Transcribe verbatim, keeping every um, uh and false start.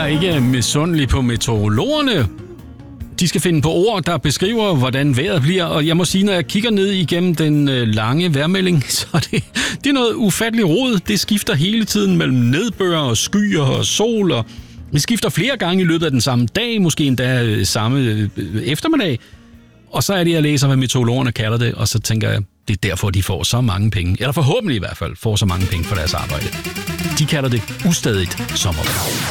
ikke misundelig på meteorologerne. De skal finde på ord, der beskriver, hvordan vejret bliver, og jeg må sige, når jeg kigger ned igennem den lange vejrmelding, så er det, det er noget ufatteligt rod. Det skifter hele tiden mellem nedbør og skyer og sol, og det skifter flere gange i løbet af den samme dag, måske endda samme eftermiddag. Og så er det, jeg læser, hvad meteorologerne kalder det, og så tænker jeg, det er derfor, de får så mange penge, eller forhåbentlig i hvert fald får så mange penge for deres arbejde. De kalder det ustadigt sommervejr.